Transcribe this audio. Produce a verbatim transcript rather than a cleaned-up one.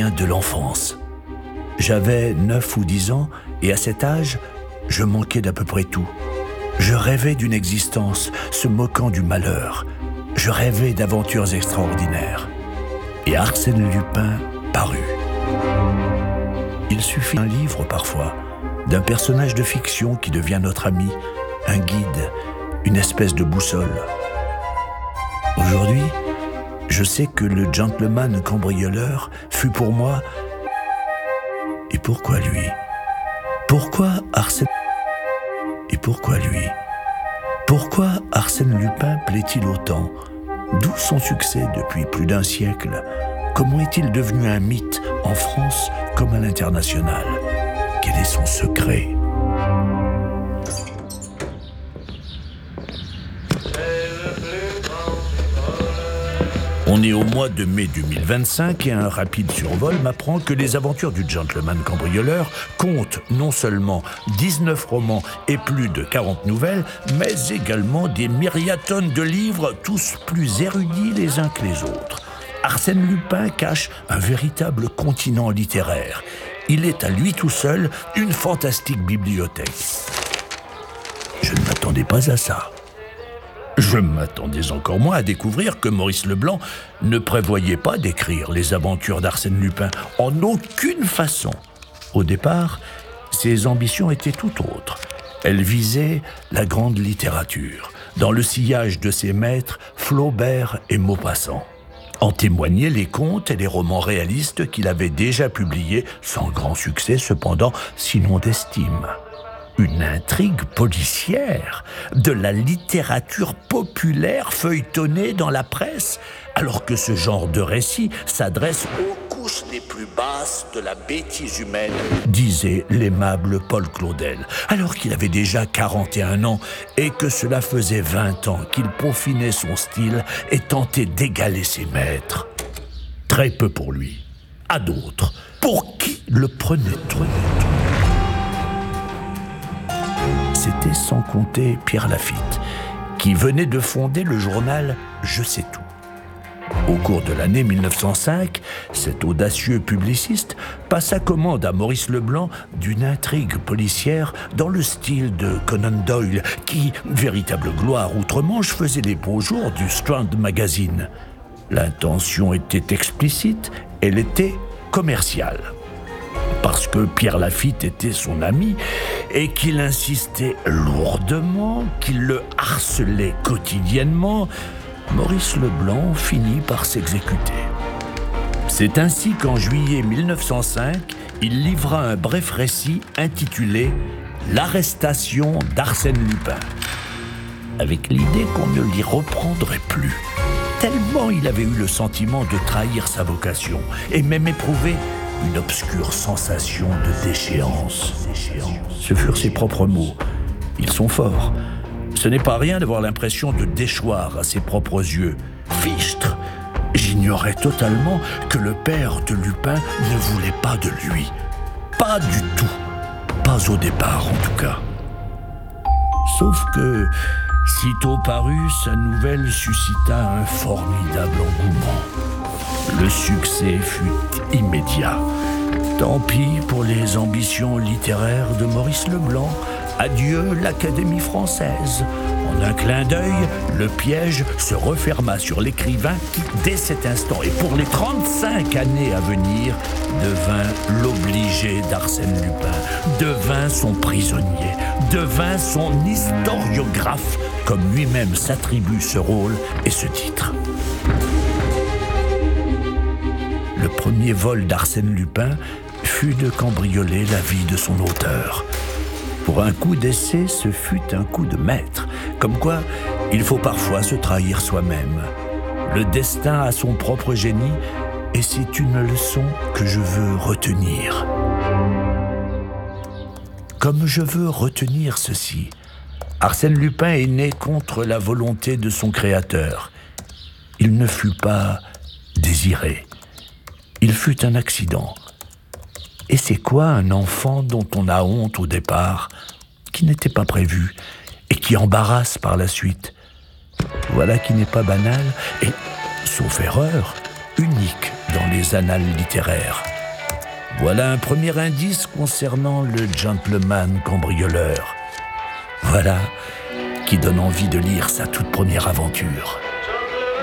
vient de l'enfance. J'avais neuf ou dix ans et à cet âge, je manquais d'à peu près tout. Je rêvais d'une existence se moquant du malheur. Je rêvais d'aventures extraordinaires. Et Arsène Lupin parut. Il suffit d'un livre parfois, d'un personnage de fiction qui devient notre ami, un guide, une espèce de boussole. Aujourd'hui, je sais que le gentleman cambrioleur fut pour moi... Et pourquoi lui ? Pourquoi Arsène... Et pourquoi lui ? Pourquoi Arsène Lupin plaît-il autant ? D'où son succès depuis plus d'un siècle ? Comment est-il devenu un mythe en France comme à l'international ? Quel est son secret ? On est au mois de mai deux mille vingt-cinq et un rapide survol m'apprend que les aventures du gentleman cambrioleur comptent non seulement dix-neuf romans et plus de quarante nouvelles, mais également des myriatonnes de livres, tous plus érudits les uns que les autres. Arsène Lupin cache un véritable continent littéraire. Il est à lui tout seul une fantastique bibliothèque. Je ne m'attendais pas à ça. Je m'attendais encore moins à découvrir que Maurice Leblanc ne prévoyait pas d'écrire les aventures d'Arsène Lupin en aucune façon. Au départ, ses ambitions étaient tout autres. Elles visaient la grande littérature, dans le sillage de ses maîtres Flaubert et Maupassant. En témoignaient les contes et les romans réalistes qu'il avait déjà publiés, sans grand succès cependant, sinon d'estime. Une intrigue policière, de la littérature populaire feuilletonnée dans la presse, alors que ce genre de récit s'adresse aux couches les plus basses de la bêtise humaine, disait l'aimable Paul Claudel, alors qu'il avait déjà quarante et un ans et que cela faisait vingt ans qu'il peaufinait son style et tentait d'égaler ses maîtres. Très peu pour lui. À d'autres, pour qui le prenait trop. C'était sans compter Pierre Lafitte, qui venait de fonder le journal Je sais tout. Au cours de l'année mille neuf cent cinq, cet audacieux publiciste passa commande à Maurice Leblanc d'une intrigue policière dans le style de Conan Doyle, qui, véritable gloire outre-Manche, faisait les beaux jours du Strand Magazine. L'intention était explicite, elle était commerciale. Parce que Pierre Lafitte était son ami et qu'il insistait lourdement, qu'il le harcelait quotidiennement, Maurice Leblanc finit par s'exécuter. C'est ainsi qu'en juillet mille neuf cent cinq, il livra un bref récit intitulé « L'arrestation d'Arsène Lupin », avec l'idée qu'on ne l'y reprendrait plus, tellement il avait eu le sentiment de trahir sa vocation et même éprouvé une obscure sensation de déchéance. Ce furent ses propres mots. Ils sont forts. Ce n'est pas rien d'avoir l'impression de déchoir à ses propres yeux. Fichtre! J'ignorais totalement que le père de Lupin ne voulait pas de lui. Pas du tout. Pas au départ, en tout cas. Sauf que, sitôt parue, sa nouvelle suscita un formidable engouement. Le succès fut immédiat. Tant pis pour les ambitions littéraires de Maurice Leblanc. Adieu l'Académie française. En un clin d'œil, le piège se referma sur l'écrivain qui, dès cet instant et pour les trente-cinq années à venir, devint l'obligé d'Arsène Lupin, devint son prisonnier, devint son historiographe, comme lui-même s'attribue ce rôle et ce titre. Le premier vol d'Arsène Lupin fut de cambrioler la vie de son auteur. Pour un coup d'essai, ce fut un coup de maître. Comme quoi, il faut parfois se trahir soi-même. Le destin a son propre génie et c'est une leçon que je veux retenir. Comme je veux retenir ceci, Arsène Lupin est né contre la volonté de son créateur. Il ne fut pas désiré. Il fut un accident. Et c'est quoi un enfant dont on a honte au départ, qui n'était pas prévu et qui embarrasse par la suite? Voilà qui n'est pas banal et, sauf erreur, unique dans les annales littéraires. Voilà un premier indice concernant le gentleman cambrioleur. Voilà qui donne envie de lire sa toute première aventure.